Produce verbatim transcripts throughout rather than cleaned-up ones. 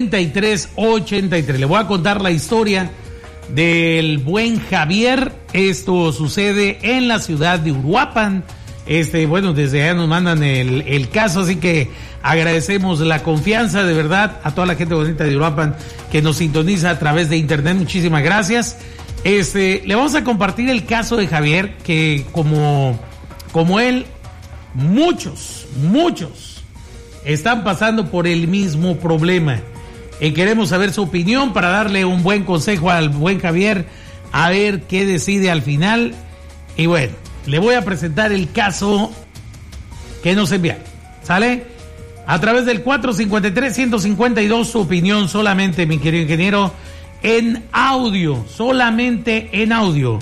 treinta y tres ochenta y tres. Le voy a contar la historia del buen Javier. Esto sucede en la ciudad de Uruapan. Este, bueno, desde allá nos mandan el, el caso, así que agradecemos la confianza de verdad a toda la gente bonita de Uruapan que nos sintoniza a través de internet. Muchísimas gracias. Este, le vamos a compartir el caso de Javier, que como, como él, muchos, muchos están pasando por el mismo problema. Y queremos saber su opinión para darle un buen consejo al buen Javier, a ver qué decide al final. Y bueno, le voy a presentar el caso que nos enviaron. ¿Sale? A través del cuatro cinco tres, uno cinco dos, su opinión solamente, mi querido ingeniero, en audio, solamente en audio.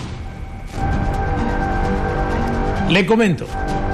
Le comento.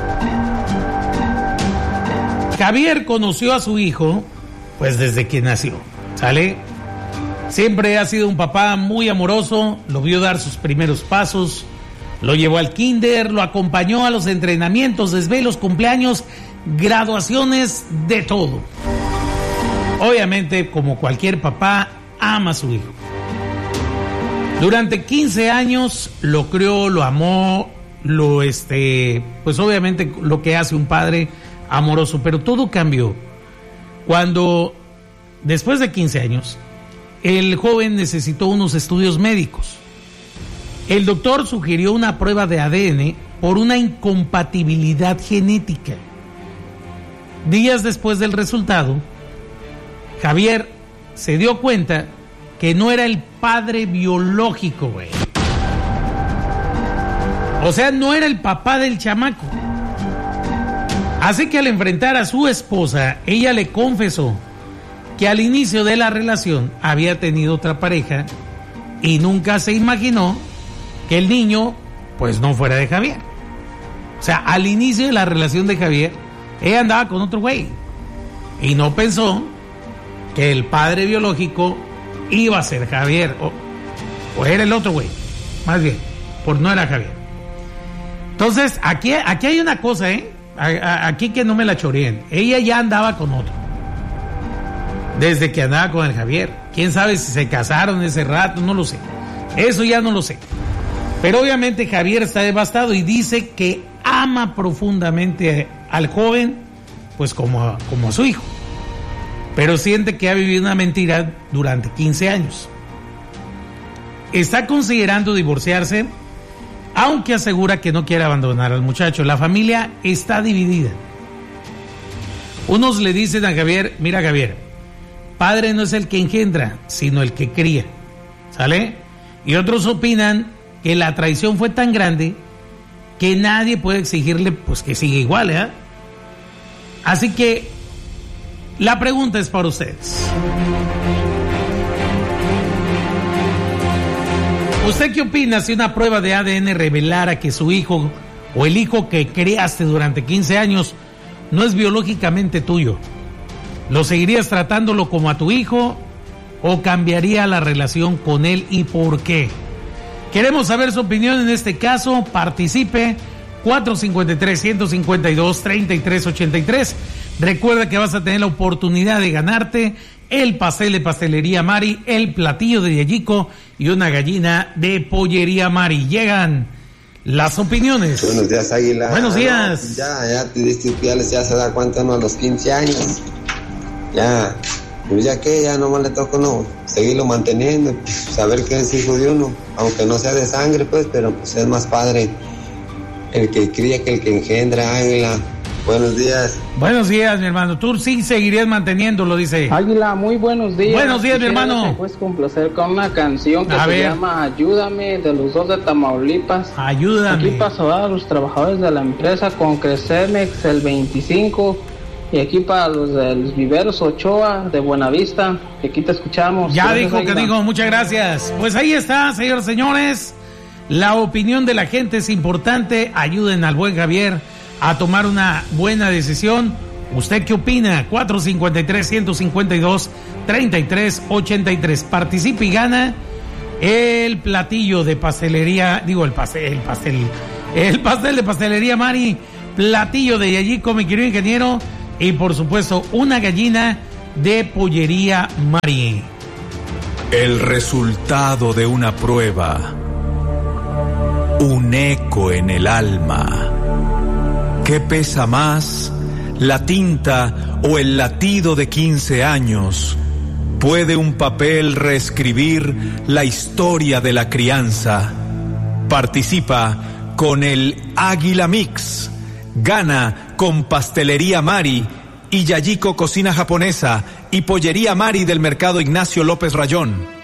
Javier conoció a su hijo, pues desde que nació, ¿sale? Siempre ha sido un papá muy amoroso, lo vio dar sus primeros pasos, lo llevó al kinder, lo acompañó a los entrenamientos, desvelos, cumpleaños, graduaciones, de todo. Obviamente, como cualquier papá, ama a su hijo. Durante quince años lo crió, lo amó, lo este, pues obviamente lo que hace un padre amoroso, pero todo cambió cuando, después de quince años, el joven necesitó unos estudios médicos. El doctor sugirió una prueba de A D N por una incompatibilidad genética. Días después del resultado, Javier se dio cuenta que no era el padre biológico, güey. O sea, no era el papá del chamaco. Así que al enfrentar a su esposa, ella le confesó que al inicio de la relación había tenido otra pareja y nunca se imaginó que el niño pues no fuera de Javier. O sea, al inicio de la relación de Javier, ella andaba con otro güey y no pensó que el padre biológico iba a ser Javier, o, o era el otro güey, más bien, por no era Javier. Entonces, aquí, aquí hay una cosa, ¿eh? Aquí que no me la choreen. Ella ya andaba con otro desde que andaba con el Javier. Quién sabe si se casaron ese rato, no lo sé. Eso ya no lo sé. Pero obviamente Javier está devastado y dice que ama profundamente al joven, pues como, como a su hijo. Pero siente que ha vivido una mentira durante quince años. Está considerando divorciarse, aunque asegura que no quiere abandonar al muchacho. La familia está dividida. Unos le dicen a Javier, mira Javier, padre no es el que engendra, sino el que cría, ¿sale? Y otros opinan que la traición fue tan grande que nadie puede exigirle pues que siga igual, ¿eh? Así que la pregunta es para ustedes. ¿Usted qué opina si una prueba de A D N revelara que su hijo o el hijo que criaste durante quince años no es biológicamente tuyo? ¿Lo seguirías tratándolo como a tu hijo o cambiaría la relación con él y por qué? Queremos saber su opinión en este caso. Participe. Cuatro cinco tres, uno cinco dos, tres tres ocho tres. Recuerda que vas a tener la oportunidad de ganarte el pastel de Pastelería Mari, el platillo de Yayico y una gallina de Pollería Mari. Llegan las opiniones. Buenos días, Águila. Buenos días. Ah, no, ya, ya te diste piales, ya se da cuenta uno a los quince años. Ya, pues ya que ya nomás le toca uno seguirlo manteniendo, saber que es hijo de uno, aunque no sea de sangre, pues, pero pues es más padre el que cría que el que engendra, Águila. Buenos días. Buenos días, mi hermano. Tú sí seguirías manteniéndolo, dice. Águila, muy buenos días. Buenos días, mi hermano. Pues complacer con una canción que a se ver. llama Ayúdame, de los dos de Tamaulipas. Ayúdame. Aquí para a los trabajadores de la empresa con Crecermex el veinticinco. Y aquí para los de los viveros Ochoa de Buenavista. Que aquí te escuchamos. Ya Gracias, dijo Águila. que dijo. Muchas gracias. Pues ahí está, señores, señores. La opinión de la gente es importante. Ayuden al buen Javier a tomar una buena decisión. ¿Usted qué opina? cuatro cinco tres, uno cinco dos, tres tres ocho tres. Participe y gana el platillo de pastelería, digo el pastel, el pastel, el pastel de Pastelería Mari, platillo de Yayico, mi querido ingeniero, y por supuesto una gallina de Pollería Mari. El resultado de una prueba, un eco en el alma. ¿Qué pesa más, la tinta o el latido de quince años? ¿Puede un papel reescribir la historia de la crianza? Participa con el Águila Mix. Gana con Pastelería Mari y Yayiko Cocina Japonesa y Pollería Mari del Mercado Ignacio López Rayón.